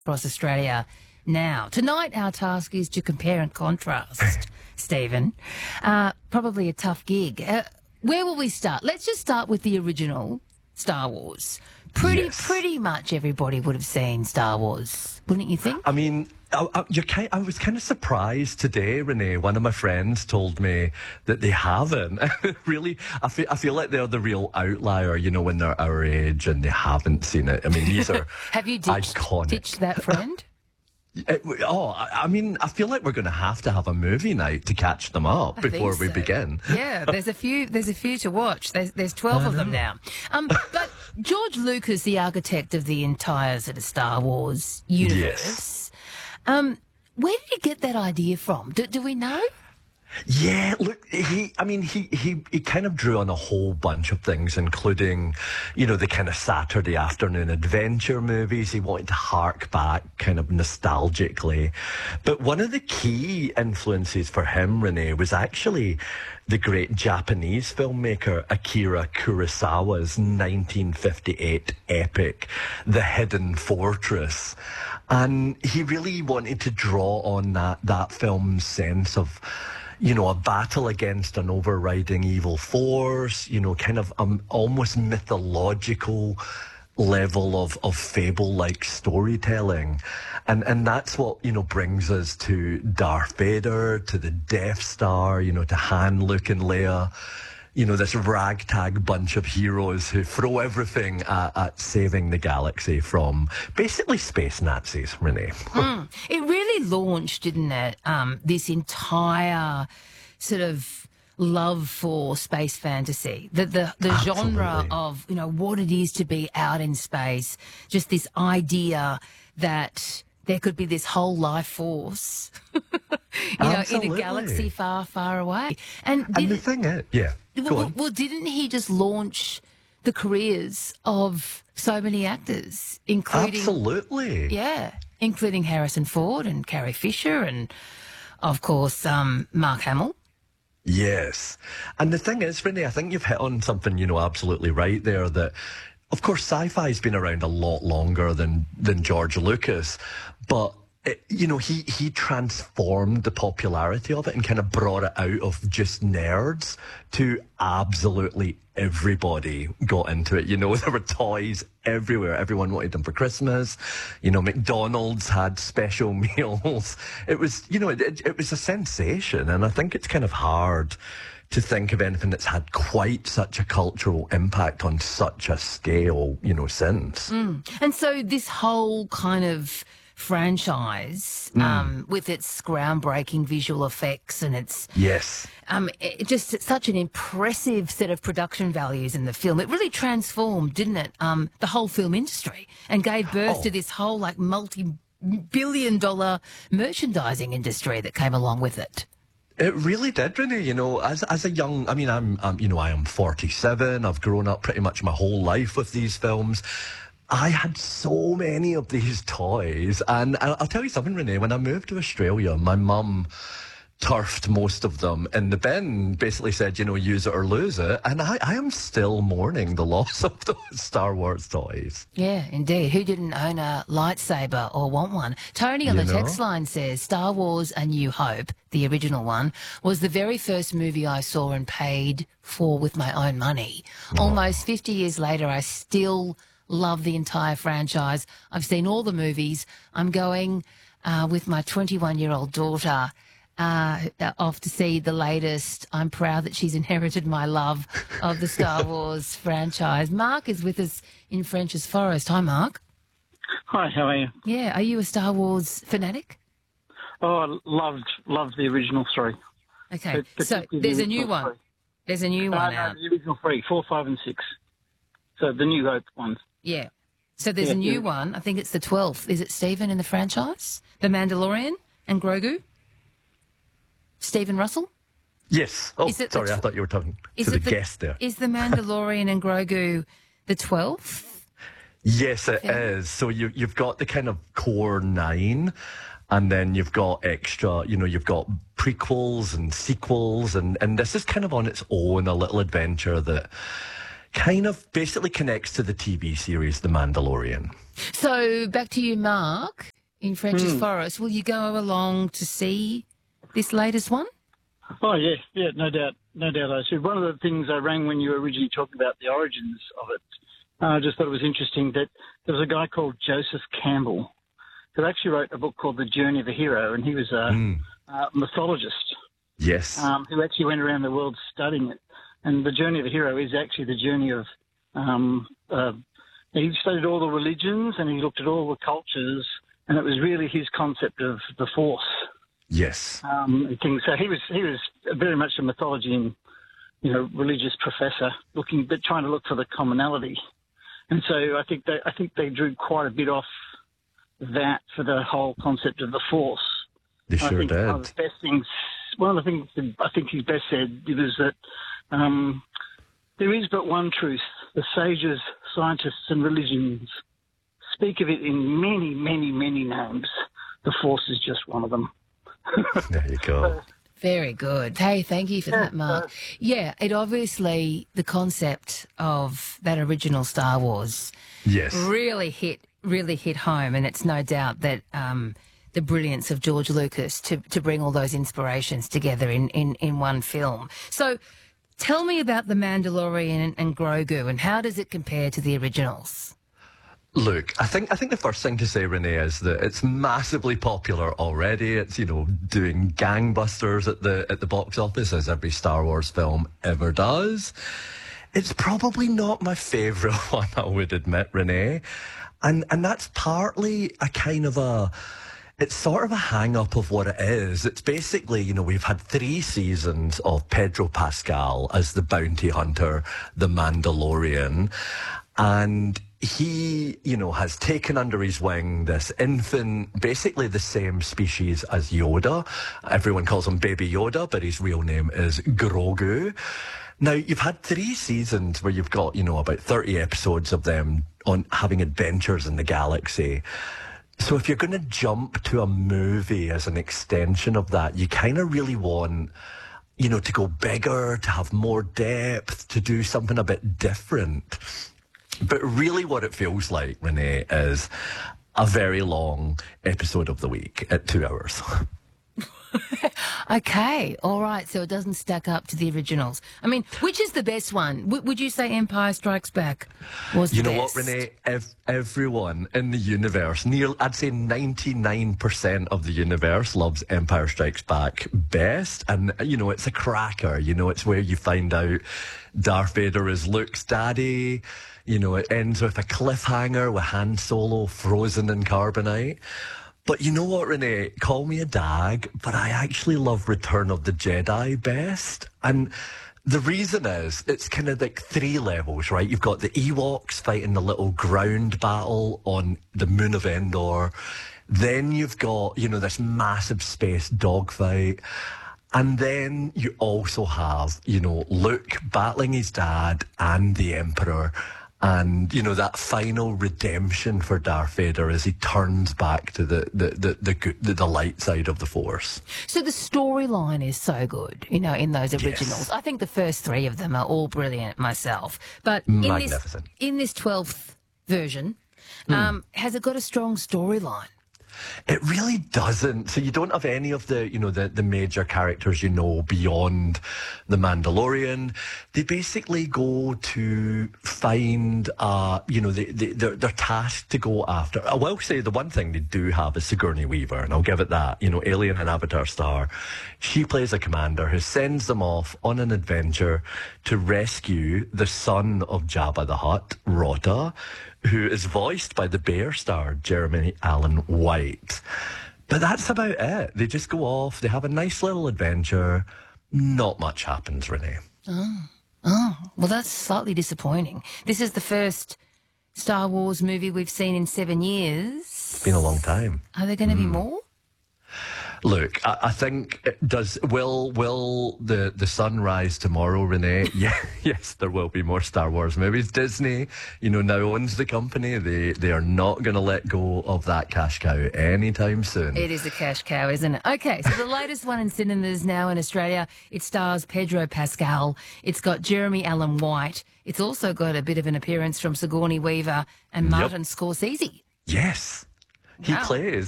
across Australia now. Tonight, our task is to compare and contrast, Stephen. Probably a tough gig. Where will we start? Let's just start with the original Star Wars. Pretty much everybody would have seen Star Wars, wouldn't you think? I mean, I was kind of surprised today, Renee. One of my friends told me that they haven't. Really, I feel like they're the real outlier, you know, when they're our age and they haven't seen it. I mean, these are Have you iconic. ditched that friend? I mean, I feel like we're going to have a movie night to catch them up before we begin. Yeah, there's a few to watch. There's 12 of them now. But George Lucas, the architect of the entire sort of Star Wars universe, where did he get that idea from? Do we know? Yeah, look, he kind of drew on a whole bunch of things, including, you know, the kind of Saturday afternoon adventure movies. He wanted to hark back kind of nostalgically. But one of the key influences for him, Renee, was actually the great Japanese filmmaker Akira Kurosawa's 1958 epic, The Hidden Fortress. And he really wanted to draw on that film's sense of, you know, a battle against an overriding evil force, you know, kind of almost mythological level of fable-like storytelling. And that's what, you know, brings us to Darth Vader, to the Death Star, you know, to Han, Luke and Leia. You know, this ragtag bunch of heroes who throw everything at saving the galaxy from basically space Nazis, Renee. It really launched, didn't it, this entire sort of love for space fantasy, the genre of, you know, what it is to be out in space, just this idea that there could be this whole life force, you know, in a galaxy far, far away. And the thing is, well, didn't he just launch the careers of so many actors, including... Absolutely. Yeah, including Harrison Ford and Carrie Fisher and, of course, Mark Hamill. Yes. And the thing is, Renee, I think you've hit on something, you know, absolutely right there, that, of course, sci-fi's been around a lot longer than George Lucas, but you know, he transformed the popularity of it and kind of brought it out of just nerds to absolutely everybody got into it. You know, there were toys everywhere. Everyone wanted them for Christmas. You know, McDonald's had special meals. It was, you know, it was a sensation. And I think it's kind of hard to think of anything that's had quite such a cultural impact on such a scale, you know, since. And so this whole kind of franchise, with its groundbreaking visual effects and its just such an impressive set of production values in the film. It really transformed, didn't it, the whole film industry, and gave birth to this whole like multi-billion-dollar merchandising industry that came along with it. It really did, Renee. You know, as a young, I mean, I am 47. I've grown up pretty much my whole life with these films. I had so many of these toys. And I'll tell you something, Renee, when I moved to Australia, my mum turfed most of them in the bin, basically said, you know, use it or lose it. And I am still mourning the loss of those Star Wars toys. Yeah, indeed. Who didn't own a lightsaber or want one? Tony on the text line says, Star Wars A New Hope, the original one, was the very first movie I saw and paid for with my own money. Almost 50 years later, I still love the entire franchise. I've seen all the movies. I'm going with my 21-year-old daughter off to see the latest. I'm proud that she's inherited my love of the Star Wars franchise. Mark is with us in French's Forest. Hi, Mark. Hi, how are you? Yeah, are you a Star Wars fanatic? Oh, I loved the original three. Okay, so there's a new one. There's a new one out. No, the original three, 4, 5 and 6. So the New Hope ones. Yeah. So there's a new one. I think it's the 12th. Is it Stephen in the franchise? The Mandalorian and Grogu? Stephen Russell? Yes. Oh, sorry, I thought you were talking to the guest there. Is the Mandalorian and Grogu the 12th? Yes, it is. So you've got the kind of core 9, and then you've got extra, you know, you've got prequels and sequels, and this is kind of on its own a little adventure that, kind of basically connects to the TV series The Mandalorian. So back to you, Mark, in French's Forest. Will you go along to see this latest one? Oh, yeah, no doubt. I should. One of the things I rang when you originally talked about the origins of it, I just thought it was interesting that there was a guy called Joseph Campbell who actually wrote a book called The Journey of a Hero, and he was a mythologist. Yes. Who actually went around the world studying it. And the journey of a hero is actually the journey of, he studied all the religions and he looked at all the cultures, and it was really his concept of the Force. Yes. And things. So he was very much a mythology and, religious professor but trying to look for the commonality. And so I think they drew quite a bit off that for the whole concept of the Force. They sure did. One of the things that I think he best said was that there is but one truth. The sages, scientists and religions speak of it in many, many, many names. The Force is just one of them. There you go. Very good. Hey, thank you for that, Mark. Yeah, it obviously, the concept of that original Star Wars really hit home, and it's no doubt that the brilliance of George Lucas to bring all those inspirations together in one film. So tell me about The Mandalorian and Grogu, and how does it compare to the originals? Look, I think the first thing to say, Renee, is that it's massively popular already. It's, doing gangbusters at the box office, as every Star Wars film ever does. It's probably not my favourite one, I would admit, Renee. And that's partly it's sort of a hang-up of what it is. It's basically, we've had 3 seasons of Pedro Pascal as the bounty hunter, the Mandalorian, and he, has taken under his wing this infant, basically the same species as Yoda. Everyone calls him Baby Yoda, but his real name is Grogu. Now, you've had 3 seasons where you've got, about 30 episodes of them on having adventures in the galaxy. So if you're going to jump to a movie as an extension of that, you kind of really want, to go bigger, to have more depth, to do something a bit different. But really what it feels like, Renee, is a very long episode of the week at 2 hours. Okay, all right, so it doesn't stack up to the originals. I mean, which is the best one? Would you say Empire Strikes Back was the best? You know what, Renee? Everyone in the universe, I'd say 99% of the universe loves Empire Strikes Back best. And, it's a cracker. It's where you find out Darth Vader is Luke's daddy. It ends with a cliffhanger with Han Solo frozen in carbonite. But you know what, Renee? Call me a dag, but I actually love Return of the Jedi best. And the reason is, it's kind of like 3 levels, right? You've got the Ewoks fighting the little ground battle on the moon of Endor. Then you've got, this massive space dogfight. And then you also have, Luke battling his dad and the Emperor. And, that final redemption for Darth Vader as he turns back to the light side of the Force. So the storyline is so good, in those originals. Yes. I think the first 3 of them are all brilliant myself. But in this 12th version, has it got a strong storyline? It really doesn't. So you don't have any of the, the major characters, beyond the Mandalorian. They basically go to find, they're tasked to go after. I will say the one thing they do have is Sigourney Weaver, and I'll give it that. Alien and Avatar star. She plays a commander who sends them off on an adventure to rescue the son of Jabba the Hutt, Rotta, who is voiced by the Bear star, Jeremy Allen White. But that's about it. They just go off, they have a nice little adventure. Not much happens, Renee. Oh, well, that's slightly disappointing. This is the first Star Wars movie we've seen in 7 years. It's been a long time. Are there going to be more? Look, I think will the sun rise tomorrow, Renee? Yeah, yes, there will be more Star Wars movies. Disney, now owns the company. They are not going to let go of that cash cow anytime soon. It is a cash cow, isn't it? Okay, so the latest one in cinemas now in Australia, it stars Pedro Pascal. It's got Jeremy Allen White. It's also got a bit of an appearance from Sigourney Weaver and Martin Scorsese. Yes, he Wow. plays